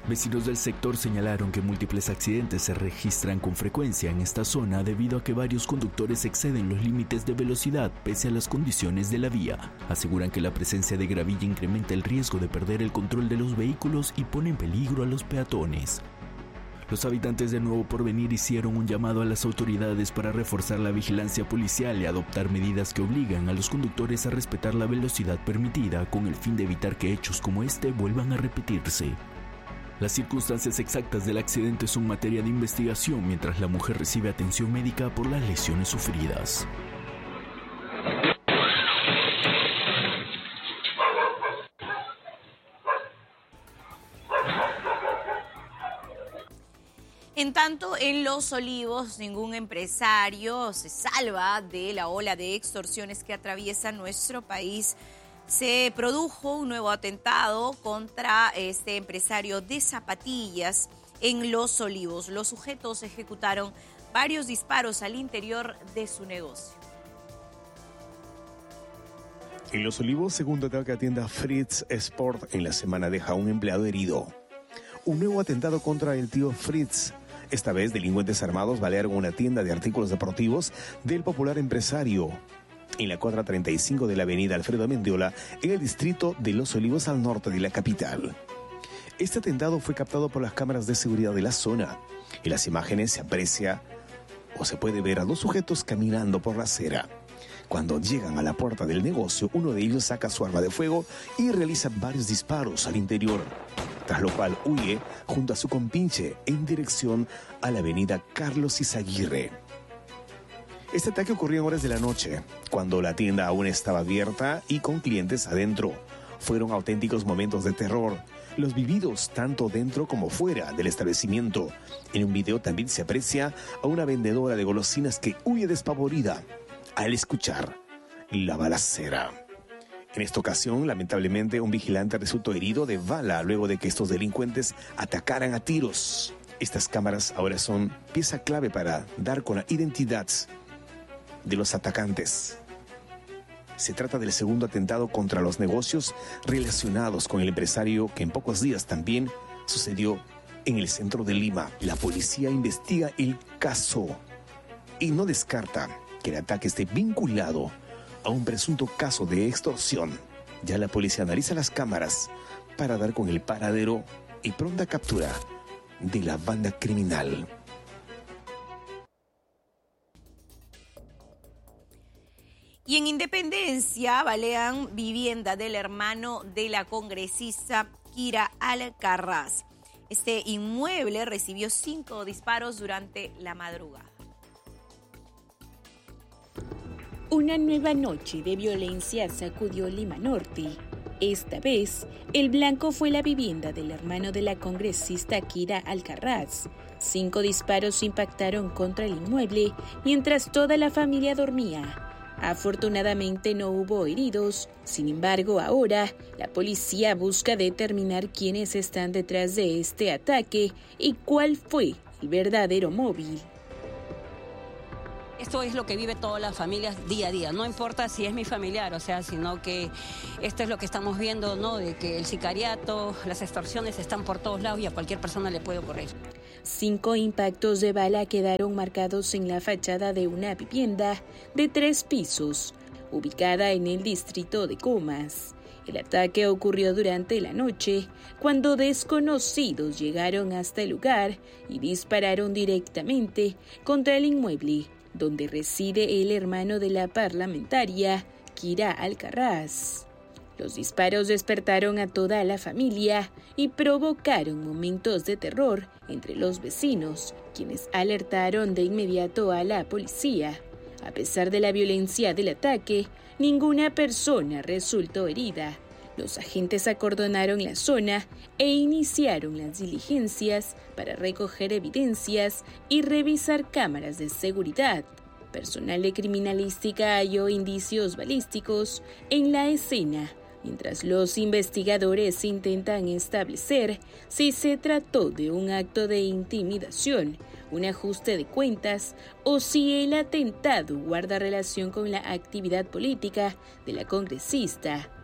Vecinos del sector señalaron que múltiples accidentes se registran con frecuencia en esta zona debido a que varios conductores exceden los límites de velocidad pese a las condiciones de la vía. Aseguran que la presencia de gravilla incrementa el riesgo de perder el control de los vehículos y pone en peligro a los peatones. Los habitantes de Nuevo Porvenir hicieron un llamado a las autoridades para reforzar la vigilancia policial y adoptar medidas que obligan a los conductores a respetar la velocidad permitida con el fin de evitar que hechos como este vuelvan a repetirse. Las circunstancias exactas del accidente son materia de investigación mientras la mujer recibe atención médica por las lesiones sufridas. En tanto, en Los Olivos, ningún empresario se salva de la ola de extorsiones que atraviesa nuestro país. Se produjo un nuevo atentado contra este empresario de zapatillas en Los Olivos. Los sujetos ejecutaron varios disparos al interior de su negocio. En Los Olivos, segundo ataque a tienda Fritz Sport en la semana deja a un empleado herido. Un nuevo atentado contra el tío Fritz. Esta vez, delincuentes armados balearon una tienda de artículos deportivos del popular empresario en la cuadra 35 de la avenida Alfredo Mendiola, en el distrito de Los Olivos, al norte de la capital. Este atentado fue captado por las cámaras de seguridad de la zona. En las imágenes se aprecia o se puede ver a dos sujetos caminando por la acera. Cuando llegan a la puerta del negocio, uno de ellos saca su arma de fuego y realiza varios disparos al interior, tras lo cual huye junto a su compinche en dirección a la avenida Carlos Izaguirre. Este ataque ocurrió en horas de la noche, cuando la tienda aún estaba abierta y con clientes adentro. Fueron auténticos momentos de terror, los vividos tanto dentro como fuera del establecimiento. En un video también se aprecia a una vendedora de golosinas que huye despavorida al escuchar la balacera. En esta ocasión, lamentablemente, un vigilante resultó herido de bala luego de que estos delincuentes atacaran a tiros. Estas cámaras ahora son pieza clave para dar con la identidad de los atacantes. Se trata del segundo atentado contra los negocios relacionados con el empresario que en pocos días también sucedió en el centro de Lima. La policía investiga el caso y no descarta que el ataque esté vinculado a un presunto caso de extorsión. Ya la policía analiza las cámaras para dar con el paradero y pronta captura de la banda criminal. Y en Independencia balean vivienda del hermano de la congresista Kira Alcaraz. Este inmueble recibió 5 disparos durante la madrugada. Una nueva noche de violencia sacudió Lima Norte. Esta vez, el blanco fue la vivienda del hermano de la congresista Kira Alcaraz. 5 disparos impactaron contra el inmueble mientras toda la familia dormía. Afortunadamente no hubo heridos. Sin embargo, ahora la policía busca determinar quiénes están detrás de este ataque y cuál fue el verdadero móvil. Esto es lo que vive todas las familias día a día, no importa si es mi familiar, o sea, sino que esto es lo que estamos viendo, ¿no? De que el sicariato, las extorsiones están por todos lados y a cualquier persona le puede ocurrir. 5 impactos de bala quedaron marcados en la fachada de una vivienda de 3 pisos, ubicada en el distrito de Comas. El ataque ocurrió durante la noche, cuando desconocidos llegaron hasta el lugar y dispararon directamente contra el inmueble donde reside el hermano de la parlamentaria, Kira Alcaraz. Los disparos despertaron a toda la familia y provocaron momentos de terror entre los vecinos, quienes alertaron de inmediato a la policía. A pesar de la violencia del ataque, ninguna persona resultó herida. Los agentes acordonaron la zona e iniciaron las diligencias para recoger evidencias y revisar cámaras de seguridad. Personal de criminalística halló indicios balísticos en la escena, mientras los investigadores intentan establecer si se trató de un acto de intimidación, un ajuste de cuentas o si el atentado guarda relación con la actividad política de la congresista.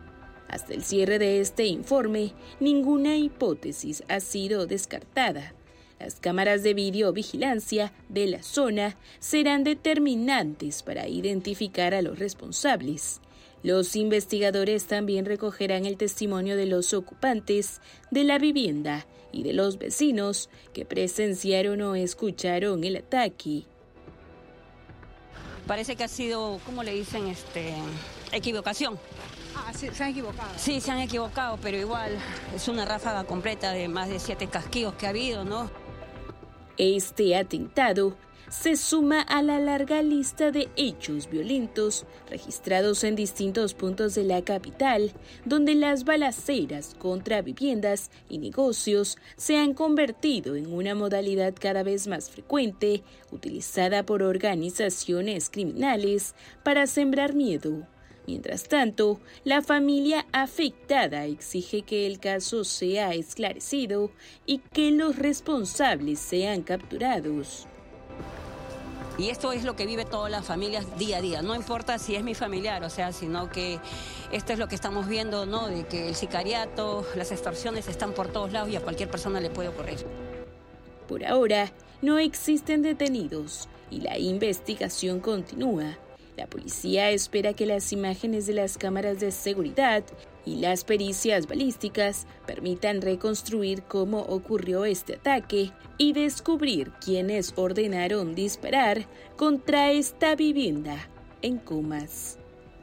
Hasta el cierre de este informe, ninguna hipótesis ha sido descartada. Las cámaras de videovigilancia de la zona serán determinantes para identificar a los responsables. Los investigadores también recogerán el testimonio de los ocupantes de la vivienda y de los vecinos que presenciaron o escucharon el ataque. Parece que ha sido, ¿cómo le dicen? Equivocación. Sí, se han equivocado. Sí, se han equivocado, pero igual es una ráfaga completa de más de 7 casquillos que ha habido, ¿no? Este atentado se suma a la larga lista de hechos violentos registrados en distintos puntos de la capital, donde las balaceras contra viviendas y negocios se han convertido en una modalidad cada vez más frecuente, utilizada por organizaciones criminales para sembrar miedo. Mientras tanto, la familia afectada exige que el caso sea esclarecido y que los responsables sean capturados. Y esto es lo que vive todas las familias día a día. No importa si es mi familiar, o sea, sino que esto es lo que estamos viendo, ¿no? De que el sicariato, las extorsiones están por todos lados y a cualquier persona le puede ocurrir. Por ahora, no existen detenidos y la investigación continúa. La policía espera que las imágenes de las cámaras de seguridad y las pericias balísticas permitan reconstruir cómo ocurrió este ataque y descubrir quiénes ordenaron disparar contra esta vivienda en Comas.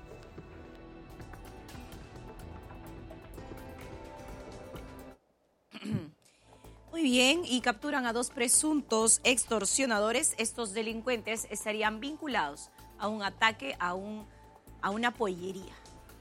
Muy bien, y capturan a 2 presuntos extorsionadores. Estos delincuentes estarían vinculados a un ataque a una pollería.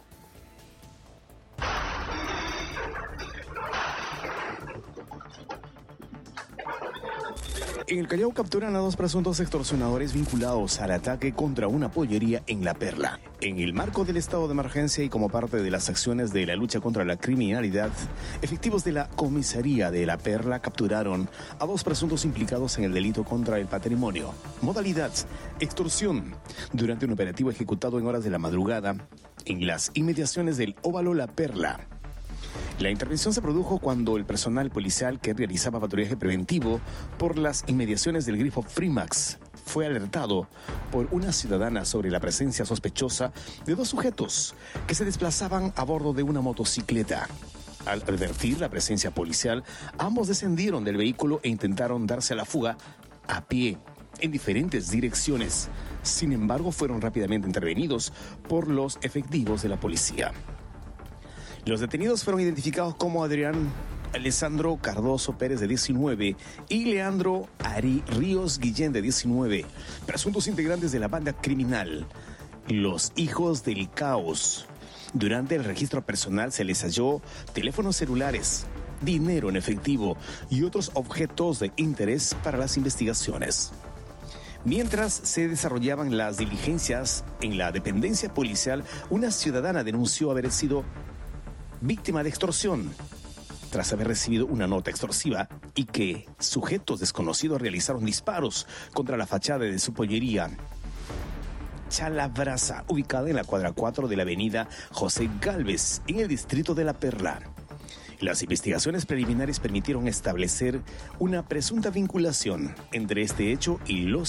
En el Callao capturan a 2 presuntos extorsionadores vinculados al ataque contra una pollería en La Perla. En el marco del estado de emergencia y como parte de las acciones de la lucha contra la criminalidad, efectivos de la comisaría de La Perla capturaron a 2 presuntos implicados en el delito contra el patrimonio. Modalidad: extorsión, durante un operativo ejecutado en horas de la madrugada en las inmediaciones del Óvalo La Perla. La intervención se produjo cuando el personal policial que realizaba patrullaje preventivo por las inmediaciones del grifo Frimax fue alertado por una ciudadana sobre la presencia sospechosa de 2 sujetos que se desplazaban a bordo de una motocicleta. Al advertir la presencia policial, ambos descendieron del vehículo e intentaron darse a la fuga a pie en diferentes direcciones. Sin embargo, fueron rápidamente intervenidos por los efectivos de la policía. Los detenidos fueron identificados como Adrián Alessandro Cardoso Pérez, de 19, y Leandro Ari Ríos Guillén, de 19, presuntos integrantes de la banda criminal Los Hijos del Caos. Durante el registro personal se les halló teléfonos celulares, dinero en efectivo y otros objetos de interés para las investigaciones. Mientras se desarrollaban las diligencias en la dependencia policial, una ciudadana denunció haber sido víctima de extorsión tras haber recibido una nota extorsiva y que sujetos desconocidos realizaron disparos contra la fachada de su pollería Chalabrasa, ubicada en la cuadra 4 de la avenida José Gálvez, en el distrito de La Perla. Las investigaciones preliminares permitieron establecer una presunta vinculación entre este hecho y los